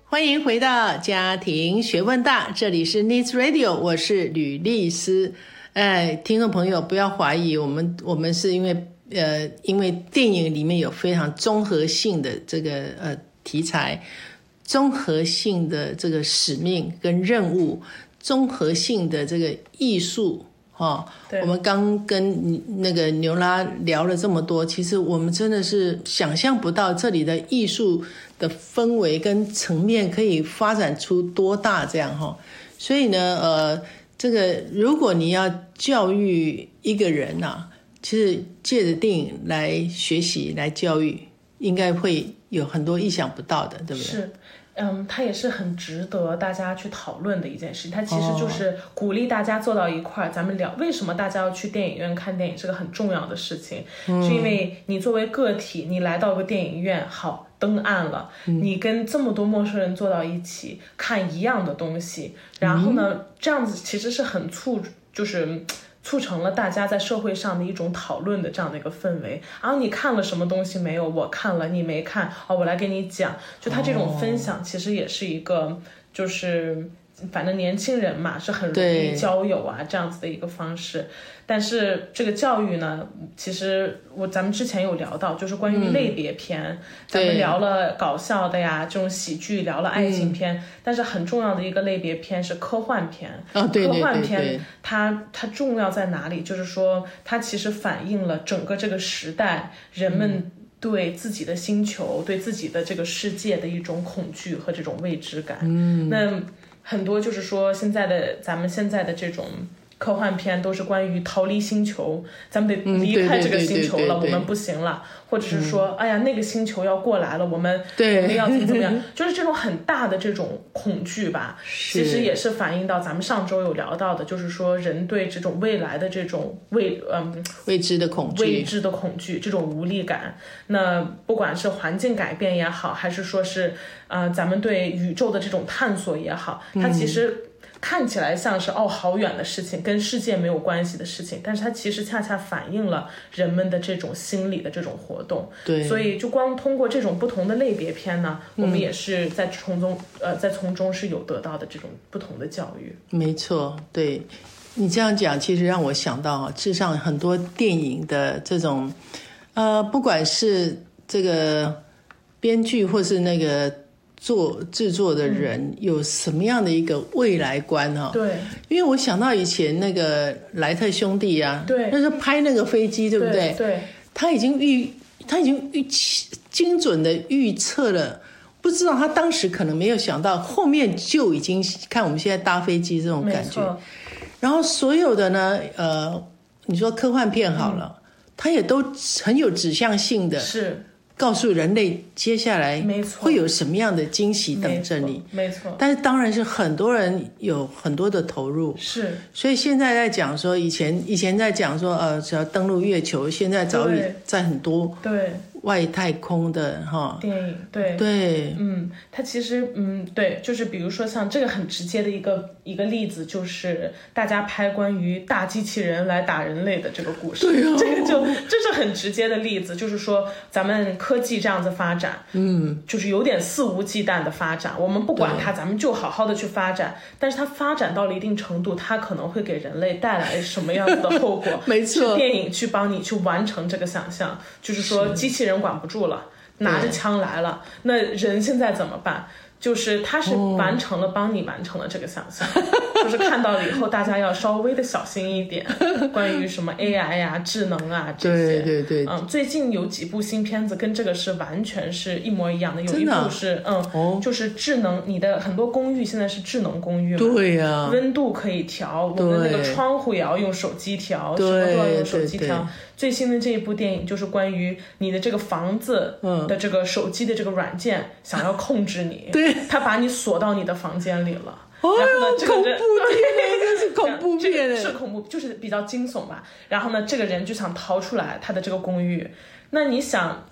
欢迎回到家庭学问大，这里是 Needs Radio， 我是吕丽丝。听众朋友不要怀疑，我们是因为电影里面有非常综合性的这个题材，综合性的这个使命跟任务，综合性的这个艺术。我们刚跟那个牛拉聊了这么多，其实我们真的是想象不到这里的艺术的氛围跟层面可以发展出多大这样。所以呢这个如果你要教育一个人啊，其实借着电影来学习来教育，应该会有很多意想不到的，对不对？ 是。它也是很值得大家去讨论的一件事。它其实就是鼓励大家坐到一块儿，咱们聊为什么大家要去电影院看电影，是个很重要的事情。是因为你作为个体，你来到个电影院，好，灯暗了，你跟这么多陌生人坐到一起看一样的东西，然后呢，这样子其实是很促成了大家在社会上的一种讨论的这样的一个氛围。然后你看了什么东西没有？我看了，你没看，我来给你讲。就他这种分享其实也是一个反正年轻人嘛是很容易交友啊这样子的一个方式。但是这个教育呢，其实咱们之前有聊到，就是关于类别片，咱们聊了搞笑的呀，这种喜剧，聊了爱情片，但是很重要的一个类别片是科幻片。 对， 科幻片它重要在哪里？就是说它其实反映了整个这个时代人们对自己的星球、对自己的这个世界的一种恐惧和这种未知感。那很多就是说咱们现在的这种科幻片都是关于逃离星球，咱们得离开这个星球了，我们不行了，或者是说哎呀那个星球要过来了，我们要怎么样，就是这种很大的这种恐惧吧。其实也是反映到咱们上周有聊到的，就是说人对这种未来的这种未知的恐惧，这种无力感。那不管是环境改变也好，还是说是咱们对宇宙的这种探索也好，它其实看起来像是好远的事情，跟世界没有关系的事情，但是它其实恰恰反映了人们的这种心理的这种活动。 对， 所以就光通过这种不同的类别片呢，我们也是在从中是有得到的这种不同的教育。 没错，对，你这样讲其实让我想到事实上很多电影的这种不管是这个编剧或是那个制作的人有什么样的一个未来观对， 因为我想到以前那个莱特兄弟啊， 对， 那时候拍那个飞机，对不对？ 对， 他已经精准的预测了，不知道他当时可能没有想到，后面就已经看我们现在搭飞机这种感觉。然后所有的呢，你说科幻片好了，它也都很有指向性的， 是。 告诉人类接下来会有什么样的惊喜等着你， 没错。 但是当然是很多人有很多的投入， 是。所以现在在讲说，以前在讲说，只要登陆月球，现在早已在很多外太空的电影，对，它其实对，就是比如说像这个很直接的一个例子，就是大家拍关于大机器人来打人类的这个故事。 对啊， 这是很直接的例子，就是说咱们科技这样子发展，就是有点肆无忌惮的发展，我们不管它，咱们就好好的去发展。但是它发展到了一定程度，它可能会给人类带来什么样子的后果？ 没错， 是电影去帮你去完成这个想象，就是说机器人管不住了，拿着枪来了，那人现在怎么办？就是他是帮你完成了这个想象，就是看到了以后大家要稍微的小心一点，关于什么 AI 呀、智能啊这些。 对， 最近有几部新片子跟这个是完全是一模一样的，有一部是就是智能，你的很多公寓现在是智能公寓嘛， 对呀， 温度可以调，我们那个窗户也要用手机调，什么都要用手机调。最新的这一部电影就是关于你的这个房子的这个手机的这个软件想要控制你， 对， 它把你锁到你的房间里了。 然后呢， 这个人恐怖片，这是恐怖片， 是恐怖，就是比较惊悚吧。然后呢，这个人就想逃出来他的这个公寓。那你想，